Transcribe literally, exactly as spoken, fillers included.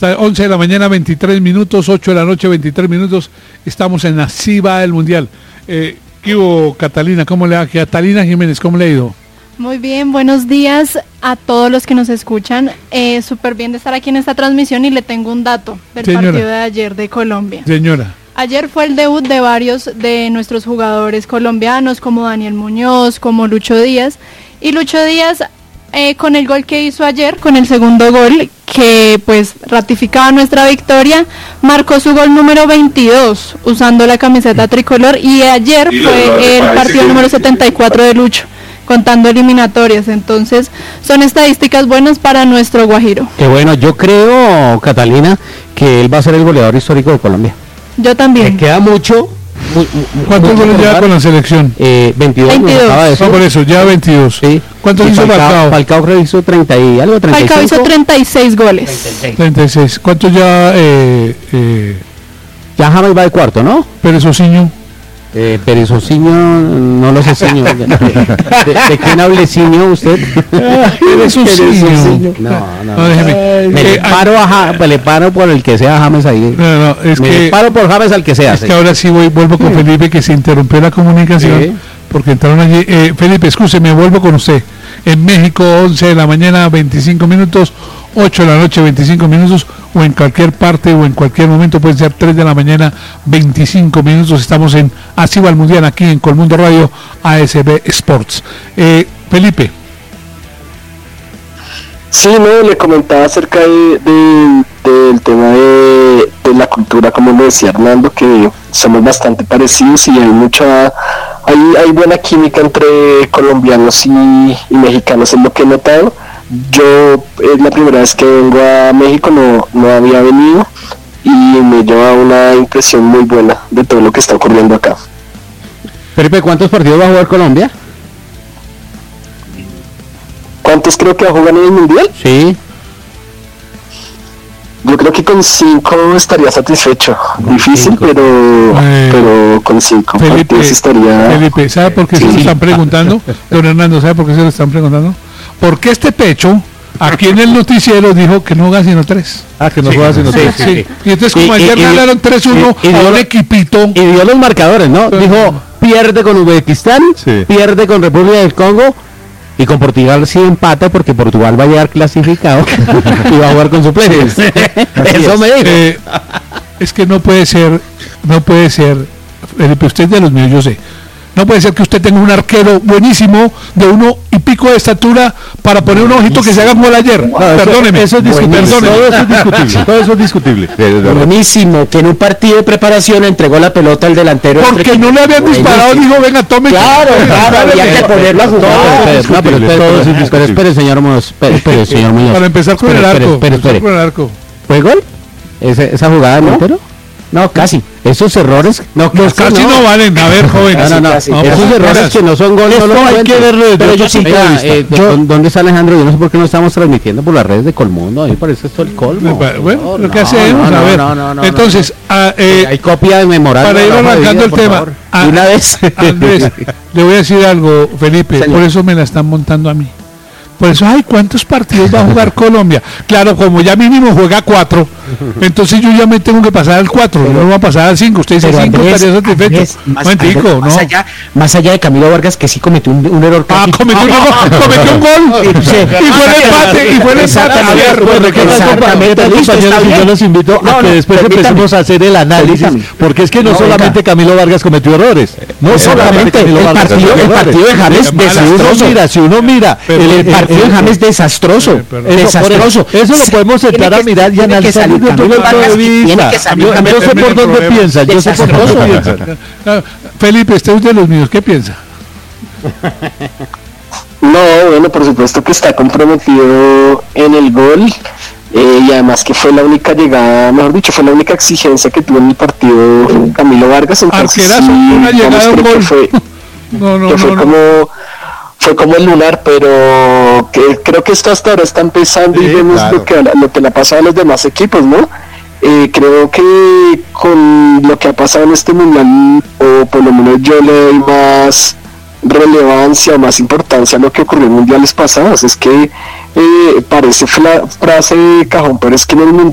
Hasta once de la mañana, veintitrés minutos, ocho de la noche, veintitrés minutos. Estamos en Así va el Mundial. Eh, ¿Qué hubo, Catalina? ¿Cómo le va? Catalina Jiménez, ¿cómo le ha ido? Muy bien, buenos días a todos los que nos escuchan. Eh, Súper bien de estar aquí en esta transmisión y le tengo un dato del Señora. partido de ayer de Colombia. Señora. Ayer fue el debut de varios de nuestros jugadores colombianos, como Daniel Muñoz, como Lucho Díaz. Y Lucho Díaz, eh, con el gol que hizo ayer, con el segundo gol, que pues ratificaba nuestra victoria, marcó su gol número veintidós, usando la camiseta tricolor. Y ayer fue el partido número setenta y cuatro de Lucho, contando eliminatorias. Entonces son estadísticas buenas para nuestro Guajiro. Que bueno, yo creo, Catalina, que él va a ser el goleador histórico de Colombia. Yo también. Me queda mucho. Muy, muy, ¿Cuántos goles lleva con la selección? Eh, veintidós. veintidós. Acaba de decir. No, por eso, ya veintidós. Sí. ¿Cuántos Y hizo Falcao? Falcao creo hizo treinta y algo, treinta y cinco. Falcao hizo treinta y seis goles. treinta y seis. ¿Cuántos ya eh, eh, Ya James va de cuarto, ¿no? Pérez Ociño? Eh, Perezociño, no lo sé, señor. ¿De, de, de quién hable, Ciño, usted? Pérez Ociño. No, no. No, déjeme. Me Eh, le paro, a, Ja- me le paro por el que sea James ahí. No, no, es me que, le paro por James al que sea. es que señor. ahora sí voy, vuelvo con Felipe, que se interrumpió la comunicación, Sí. porque entraron allí. Eh, Felipe, escúcheme, vuelvo con usted. En México, once de la mañana, veinticinco minutos, ocho de la noche, veinticinco minutos, o en cualquier parte o en cualquier momento, pueden ser tres de la mañana, veinticinco minutos. Estamos en Así va el Mundial, aquí en Colmundo Radio, A S B Sports. Eh, Felipe. Sí, no, le comentaba acerca de, de- del tema de, de la cultura, como lo decía Hernando, que somos bastante parecidos y hay mucha, hay, hay buena química entre colombianos y, y mexicanos, es lo que he notado. Yo es la primera vez que vengo a México, no, no había venido y me lleva una impresión muy buena de todo lo que está ocurriendo acá. Felipe, ¿cuántos partidos va a jugar Colombia? ¿Cuántos creo que va a jugar en el Mundial? Sí. Yo creo que con cinco estaría satisfecho. Difícil, cinco. pero Eh, pero con cinco Felipe, partidos estaría... Felipe, ¿sabe por qué se lo Sí. están preguntando? Don Hernando, ¿sabe por qué se lo están preguntando? Porque este pecho, aquí en el noticiero, dijo que no juega sino tres. Ah, que Sí, sí, sí. Y entonces, como Y- ayer y- y- ganaron tres uno y- y a dio un lo- equipito, Y dio los marcadores, ¿no? Pero- Dijo, pierde con Uzbekistán, Sí. pierde con República del Congo, y con Portugal sí empata porque Portugal va a llegar clasificado y va a jugar con suplentes. Eso me dijo. eh, es que no puede ser, no puede ser, Felipe, usted es de los míos, yo sé. No puede ser que usted tenga un arquero buenísimo de uno y pico de estatura para poner un ojito que se haga como el ayer. Perdóneme. Eso es discutible. Perdóneme. Todo eso es discutible. Todo eso es discutible. De- de- de- Buenísimo, que en un partido de preparación entregó la pelota al delantero. Porque no le habían disparado, dijo, venga, tome. Claro, claro, había que ponerlo a jugar. Espere, espere, no, pero espere, todo es espere, indiscutible. espere, espere, señor Muñoz, espere, espere, señor Muñoz. Para empezar con Espere, el espere, arco. espere, empezar espere. con el arco. ¿Fue gol? ¿Ese- ¿Esa jugada de ¿No? Montero? No, casi. Esos errores, no, Los casi no valen. A ver, joven. No, no, no, casi, esos casi. errores que no son goles, no los Esto hay cuento. que verlo desde Pero otro yo sí, punto de oiga, vista. eh, Yo- ¿dó- ¿dónde está Alejandro? Yo no sé por qué no estamos transmitiendo por las redes de Colmundo. A mí me parece esto el colmo. Bueno, No, lo que no, hacemos, no, a no, ver. no, no, no, Entonces, ah, eh, hay copia de memorable. para ir arrancando el tema, ah, Y una vez. Andrés, le voy a decir algo, Felipe, Señor. por eso me la están montando a mí. Por eso, ay, ¿cuántos partidos va a jugar Colombia? Claro, como ya mínimo juega cuatro, entonces yo ya me tengo que pasar al cuatro, no me voy a pasar al cinco. Usted dice Pero cinco, Andrés, estaría satisfecho. Andrés, más, Momentico, Andrés, más ¿no? allá, más allá de Camilo Vargas, que sí cometió un, un error Ah, casi. cometió un gol, cometió un gol. Y fue el empate, y fue el empate. A ver, Bueno, ¿qué tal, Exactamente, compa- listo, compañeros? está Y yo bien. los invito No, a que no, después permítame. empecemos a hacer el análisis, Permítame. porque es que no, No, solamente venga. Camilo Vargas cometió errores, no solamente Exactamente, Camilo el Vargas partido, cometió el errores. partido de James Si uno desastroso. mira, si uno mira, Pero- el, El partido de James desastroso. Perdón. Eso, Desastroso. por eso, eso lo podemos Tiene entrar a que- mirar y tiene que analizar salir desde otro Camilo punto de Vargas y tiene vista. que salir Yo, Camilo yo sé por Vargas. dónde Problema. piensa, yo sé por dónde Desastroso. piensa. Ah, Felipe, usted es de los míos, ¿qué piensa? No, bueno, por supuesto que está comprometido en el gol eh, y además que fue la única llegada, mejor dicho, fue la única exigencia que tuvo en el partido Camilo Vargas. Entonces, Arquerazo, sí, una llegada, digamos, un creo que gol. fue, No, no, que fue no, no. como fue como el lunar, pero que creo que esto hasta ahora está empezando y Sí, vemos claro. lo que lo que le ha pasado a los demás equipos, ¿no? Eh, creo que con lo que ha pasado en este mundial, o por lo menos yo le doy más relevancia o más importancia a lo que ocurrió en mundiales pasados. Es que eh, parece fla- frase de cajón, pero es que en el mundial